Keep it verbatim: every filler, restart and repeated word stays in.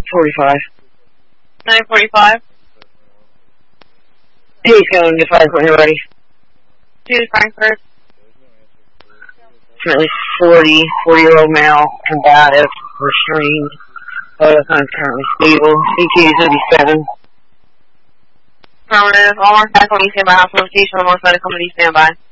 forty-five. nine forty-five. He's going to fire when you're ready. Two Frankfurt. Currently forty, forty-year-old male, combative, restrained. Photo sign currently stable. E T is eighty-seven. Affirmative. All more tackle, you stand by hospital station. All more medical, you stand by.